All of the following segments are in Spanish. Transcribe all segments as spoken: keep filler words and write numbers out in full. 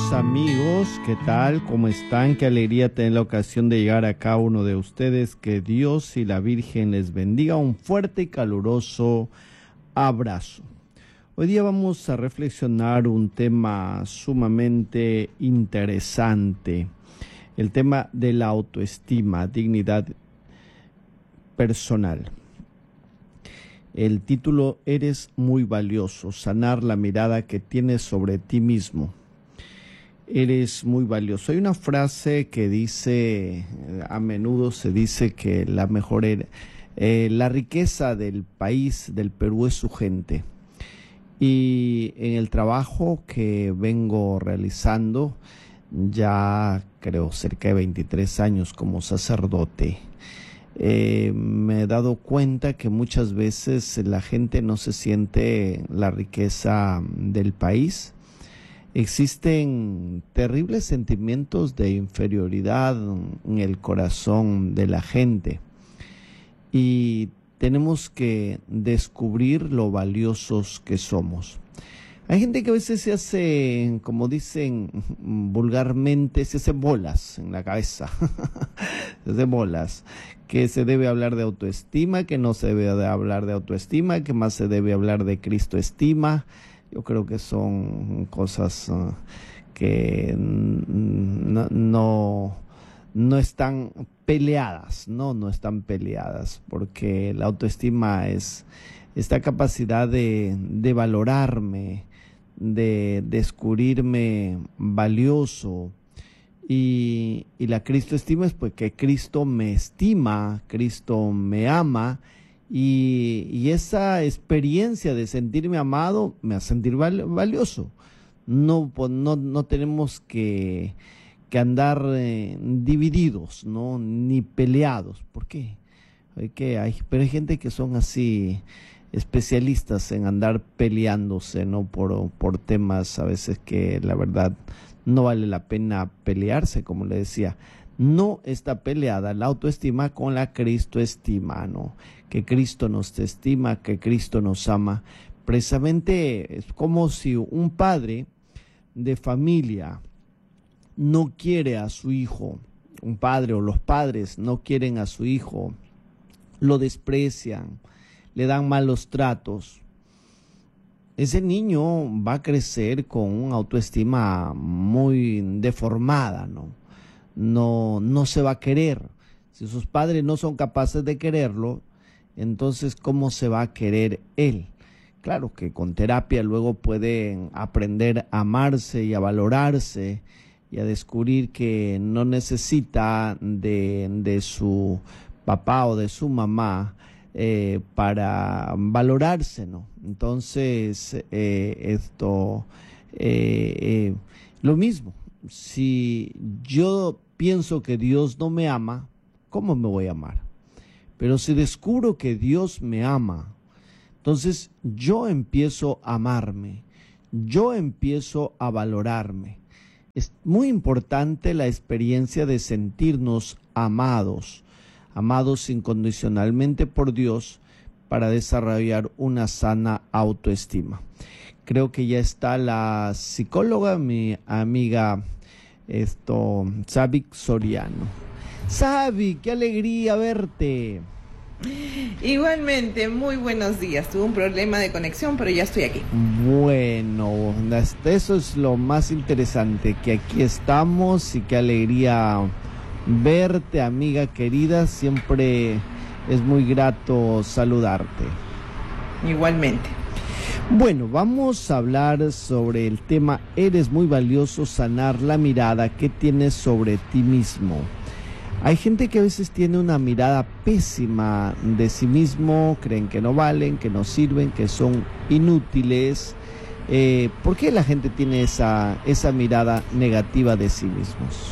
Queridos amigos, ¿qué tal? ¿Cómo están? Qué alegría tener la ocasión de llegar a cada uno de ustedes. Que Dios y la Virgen les bendiga. Un fuerte y caluroso abrazo. Hoy día vamos a reflexionar un tema sumamente interesante. El tema de la autoestima, dignidad personal. El título: Eres muy valioso, sanar la mirada que tienes sobre ti mismo. Eres muy valioso. Hay una frase que dice, a menudo se dice que la mejor, eh, la riqueza del país, del Perú, es su gente. Y en el trabajo que vengo realizando, ya creo cerca de veintitrés años como sacerdote, eh, me he dado cuenta que muchas veces la gente no se siente la riqueza del país. Existen terribles sentimientos de inferioridad en el corazón de la gente y tenemos que descubrir lo valiosos que somos. Hay gente que a veces se hace, como dicen vulgarmente, se hace bolas en la cabeza, se hace bolas, que se debe hablar de autoestima, que no se debe de hablar de autoestima, que más se debe hablar de Cristo estima. Yo creo que son cosas uh, que no, no, no están peleadas, no, no están peleadas, porque la autoestima es esta capacidad de, de valorarme, de descubrirme valioso, y, y la Cristo estima es pues que Cristo me estima, Cristo me ama. Y, y esa experiencia de sentirme amado me hace sentir val, valioso. No, no, no tenemos que, que andar eh, divididos, ¿no? Ni peleados. ¿Por qué? Hay que, hay, pero hay gente que son así especialistas en andar peleándose, ¿no? Por, por temas a veces que la verdad no vale la pena pelearse, como le decía. No está peleada la autoestima con la Cristo estima, ¿no? Que Cristo nos estima, que Cristo nos ama. Precisamente es como si un padre de familia no quiere a su hijo, un padre o los padres no quieren a su hijo, lo desprecian, le dan malos tratos. Ese niño va a crecer con una autoestima muy deformada, ¿no? No, no se va a querer. Si sus padres no son capaces de quererlo, entonces ¿cómo se va a querer él? Claro que con terapia luego pueden aprender a amarse y a valorarse y a descubrir que no necesita de, de su papá o de su mamá eh, para valorarse, ¿no? Entonces eh, esto, eh, eh, lo mismo. Si yo pienso que Dios no me ama, ¿cómo me voy a amar? Pero si descubro que Dios me ama, entonces yo empiezo a amarme, yo empiezo a valorarme. Es muy importante la experiencia de sentirnos amados, amados incondicionalmente por Dios para desarrollar una sana autoestima. Creo que ya está la psicóloga, mi amiga esto, Sabic Soriano. Sabi, qué alegría verte. Igualmente, muy buenos días. Tuve un problema de conexión, pero ya estoy aquí. Bueno, eso es lo más interesante, que aquí estamos y qué alegría verte, amiga querida. Siempre es muy grato saludarte. Igualmente. Bueno, vamos a hablar sobre el tema Eres muy valioso, sanar la mirada que tienes sobre ti mismo. Hay gente que a veces tiene una mirada pésima de sí mismo, creen que no valen, que no sirven, que son inútiles. Eh, ¿Por qué la gente tiene esa, esa mirada negativa de sí mismos?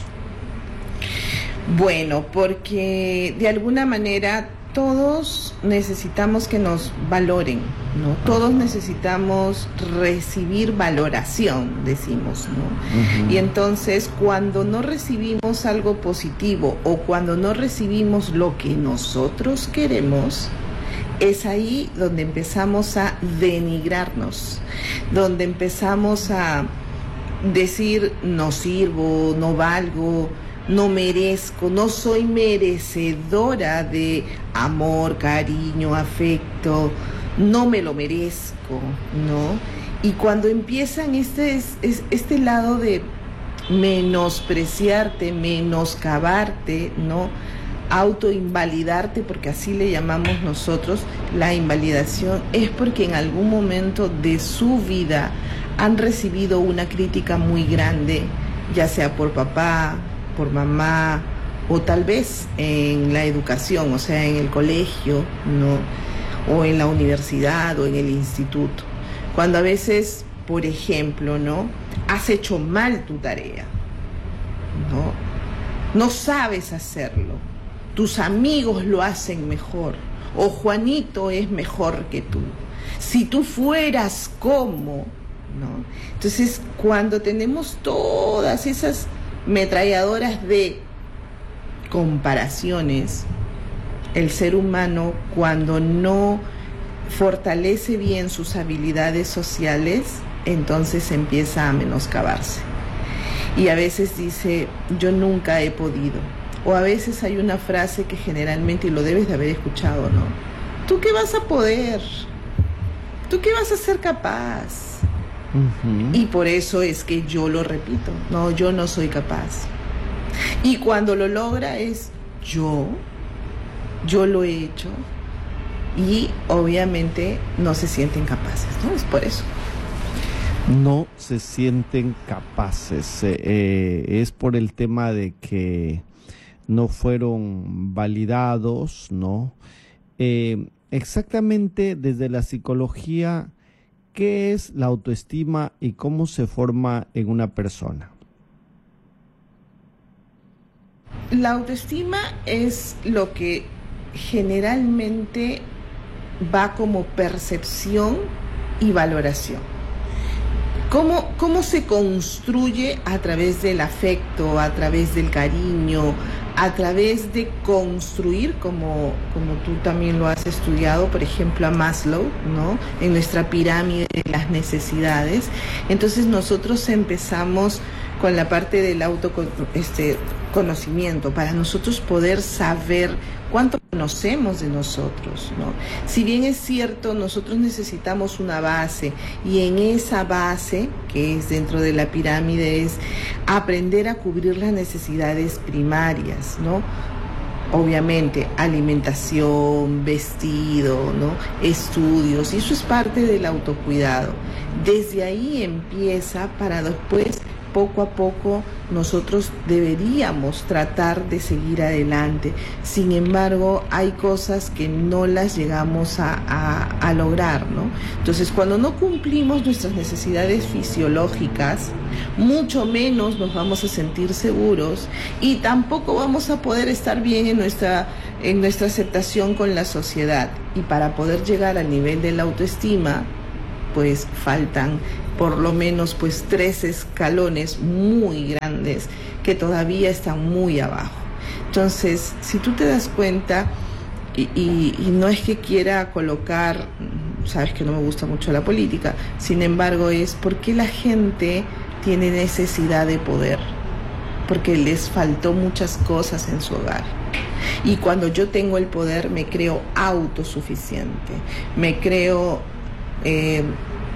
Bueno, porque de alguna manera todos necesitamos que nos valoren, ¿no? Todos necesitamos recibir valoración, decimos, ¿no? Uh-huh. Y entonces cuando no recibimos algo positivo o cuando no recibimos lo que nosotros queremos, es ahí donde empezamos a denigrarnos, donde empezamos a decir no sirvo, no valgo, no merezco, no soy merecedora de amor, cariño, afecto, no me lo merezco, ¿no? Y cuando empiezan este, es, es, este lado de menospreciarte, menoscabarte, ¿no? Autoinvalidarte, porque así le llamamos nosotros, la invalidación, es porque en algún momento de su vida han recibido una crítica muy grande, ya sea por papá, por mamá, o tal vez en la educación, o sea, en el colegio, ¿no? O en la universidad o en el instituto. Cuando a veces, por ejemplo, ¿no? Has hecho mal tu tarea, ¿no? No sabes hacerlo. Tus amigos lo hacen mejor. O Juanito es mejor que tú. Si tú fueras como, ¿no? Entonces, cuando tenemos todas esas metralladoras de comparaciones, el ser humano, cuando no fortalece bien sus habilidades sociales, entonces empieza a menoscabarse. Y a veces dice, yo nunca he podido. O a veces hay una frase que generalmente, y lo debes de haber escuchado, ¿no? ¿Tú qué vas a poder? ¿Tú qué vas a ser capaz? Uh-huh. Y por eso es que yo lo repito, no, yo no soy capaz. Y cuando lo logra es yo, yo lo he hecho, y obviamente no se sienten capaces, ¿no? Es por eso. No se sienten capaces, eh, eh, es por el tema de que no fueron validados, ¿no? Eh, exactamente desde la psicología, ¿qué es la autoestima y cómo se forma en una persona? La autoestima es lo que generalmente va como percepción y valoración. ¿Cómo, cómo se construye? A través del afecto, a través del cariño, a través de construir, como, como tú también lo has estudiado, por ejemplo, a Maslow, ¿no? En nuestra pirámide de las necesidades. Entonces nosotros empezamos con la parte del autoconocimiento, este, conocimiento, para nosotros poder saber cuánto conocemos de nosotros, ¿no? Si bien es cierto, nosotros necesitamos una base, y en esa base, que es dentro de la pirámide, es aprender a cubrir las necesidades primarias, ¿no? Obviamente, alimentación, vestido, ¿no? Estudios, y eso es parte del autocuidado. Desde ahí empieza, para después, poco a poco, nosotros deberíamos tratar de seguir adelante. Sin embargo, hay cosas que no las llegamos a, a, a lograr, ¿no? Entonces, cuando no cumplimos nuestras necesidades fisiológicas, mucho menos nos vamos a sentir seguros, y tampoco vamos a poder estar bien en nuestra, en nuestra aceptación con la sociedad. Y para poder llegar al nivel de la autoestima, pues faltan por lo menos pues tres escalones muy grandes que todavía están muy abajo. Entonces, si tú te das cuenta, y, y, y no es que quiera colocar, sabes que no me gusta mucho la política, sin embargo es porque la gente tiene necesidad de poder, porque les faltó muchas cosas en su hogar. Y cuando yo tengo el poder, me creo autosuficiente, me creo eh,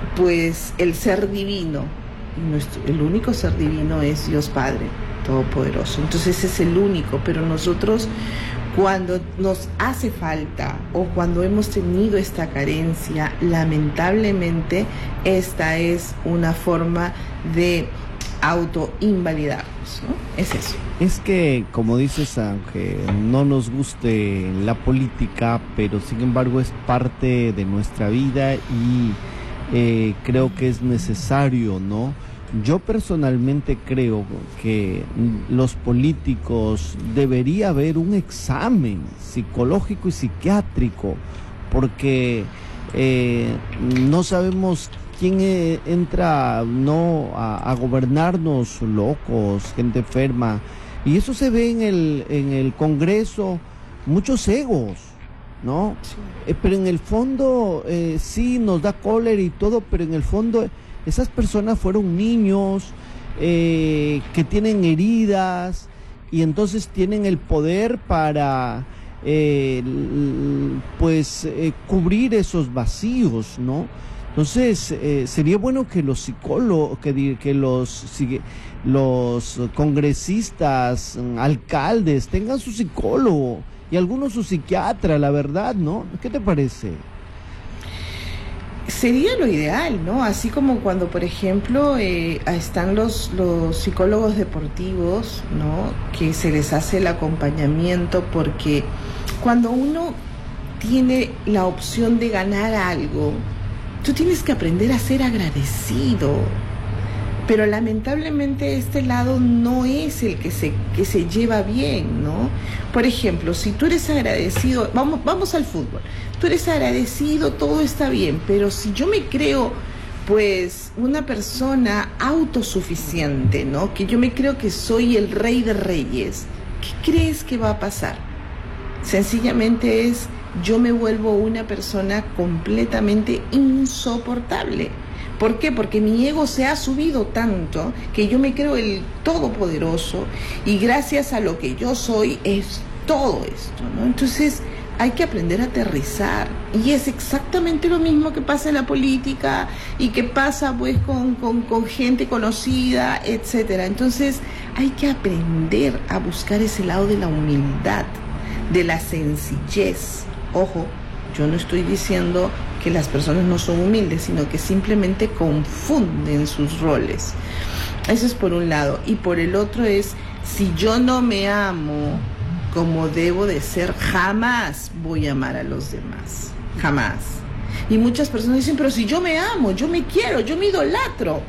pues el ser divino. Nuestro, el único ser divino es Dios Padre Todopoderoso. Entonces es el único, pero nosotros, cuando nos hace falta o cuando hemos tenido esta carencia, lamentablemente esta es una forma de autoinvalidarnos, ¿no? Es eso. Es que, como dices, aunque no nos guste la política, pero sin embargo es parte de nuestra vida, y eh, creo que es necesario, ¿no? Yo personalmente creo que los políticos debería haber un examen psicológico y psiquiátrico, porque eh, no sabemos quién eh, entra no a, a gobernarnos, locos, gente enferma, y eso se ve en el en el Congreso, muchos egos, ¿no? Sí. Eh, pero en el fondo eh, sí nos da cólera y todo, pero en el fondo esas personas fueron niños, eh, que tienen heridas y entonces tienen el poder para eh, pues eh, cubrir esos vacíos, ¿no? Entonces eh, sería bueno que los psicólogos, que, que los, los congresistas, alcaldes tengan su psicólogo y algunos su psiquiatra, la verdad, ¿no? ¿Qué te parece? Sería lo ideal, ¿no? Así como cuando, por ejemplo, eh, están los, los psicólogos deportivos, ¿no? Que se les hace el acompañamiento, porque cuando uno tiene la opción de ganar algo, tú tienes que aprender a ser agradecido. Pero lamentablemente este lado no es el que se, que se lleva bien, ¿no? Por ejemplo, si tú eres agradecido, vamos, vamos al fútbol, tú eres agradecido, todo está bien, pero si yo me creo, pues, una persona autosuficiente, ¿no? Que yo me creo que soy el rey de reyes, ¿qué crees que va a pasar? Sencillamente es, yo me vuelvo una persona completamente insoportable. ¿Por qué? Porque mi ego se ha subido tanto que yo me creo el todopoderoso y gracias a lo que yo soy es todo esto, ¿no? Entonces hay que aprender a aterrizar y es exactamente lo mismo que pasa en la política y que pasa pues con, con, con gente conocida, etcétera. Entonces hay que aprender a buscar ese lado de la humildad, de la sencillez. Ojo, yo no estoy diciendo que las personas no son humildes, sino que simplemente confunden sus roles. Eso es por un lado. Y por el otro es, si yo no me amo como debo de ser, jamás voy a amar a los demás. Jamás. Y muchas personas dicen, pero si yo me amo, yo me quiero, yo me idolatro.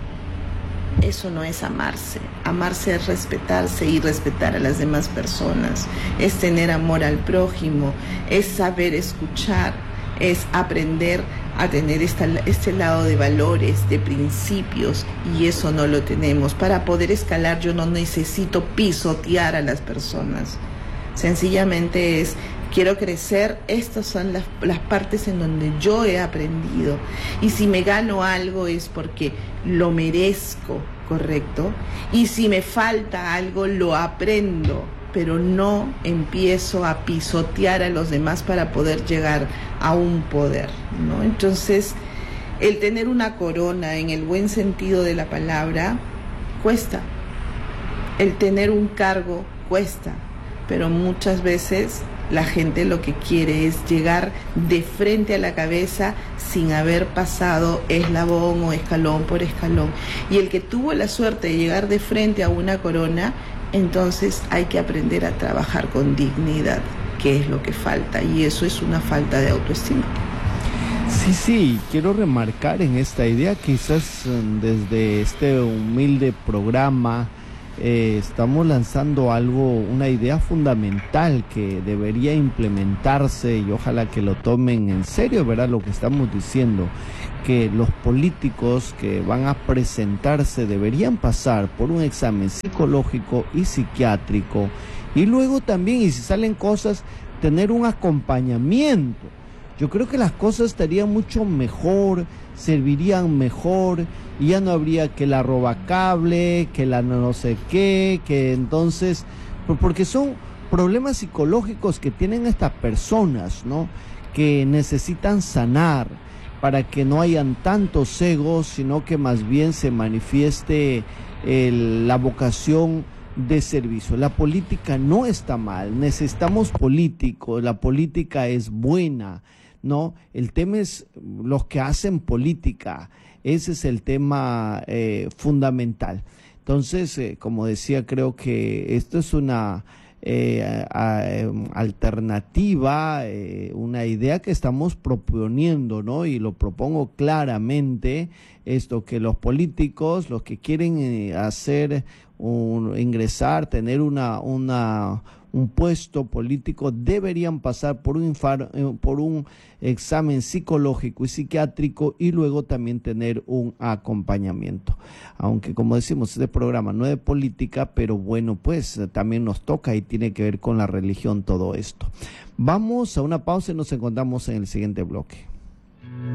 Eso no es amarse. Amarse es respetarse y respetar a las demás personas. Es tener amor al prójimo, es saber escuchar, es aprender a tener esta, este lado de valores, de principios, y eso no lo tenemos. Para poder escalar yo no necesito pisotear a las personas. Sencillamente es, quiero crecer, estas son las, las partes en donde yo he aprendido. Y si me gano algo es porque lo merezco, ¿correcto? Y si me falta algo, lo aprendo, pero no empiezo a pisotear a los demás para poder llegar a un poder, ¿no? Entonces, el tener una corona en el buen sentido de la palabra cuesta. El tener un cargo cuesta, pero muchas veces la gente lo que quiere es llegar de frente a la cabeza sin haber pasado eslabón o escalón por escalón. Y el que tuvo la suerte de llegar de frente a una corona, entonces hay que aprender a trabajar con dignidad, que es lo que falta, y eso es una falta de autoestima. Sí, sí, quiero remarcar en esta idea, quizás desde este humilde programa eh, estamos lanzando algo, una idea fundamental que debería implementarse y ojalá que lo tomen en serio, ¿verdad? Lo que estamos diciendo, que los políticos que van a presentarse deberían pasar por un examen psicológico y psiquiátrico y luego también, y si salen cosas, tener un acompañamiento. Yo creo que las cosas estarían mucho mejor, servirían mejor y ya no habría que la robacable, que la no sé qué, que entonces, porque son problemas psicológicos que tienen estas personas, ¿no? Que necesitan sanar para que no hayan tantos egos, sino que más bien se manifieste el, la vocación de servicio. La política no está mal, necesitamos políticos, la política es buena, ¿no? El tema es los que hacen política, ese es el tema eh, fundamental. Entonces, eh, como decía, creo que esto es una eh, a, a, alternativa, eh, una idea que estamos proponiendo, ¿no? Y lo propongo claramente, esto que los políticos, los que quieren eh, hacer un, ingresar, tener una una un puesto político, deberían pasar por un infar, por un examen psicológico y psiquiátrico y luego también tener un acompañamiento. Aunque, como decimos, este programa no es de política, pero bueno, pues también nos toca y tiene que ver con la religión todo esto. Vamos a una pausa y nos encontramos en el siguiente bloque.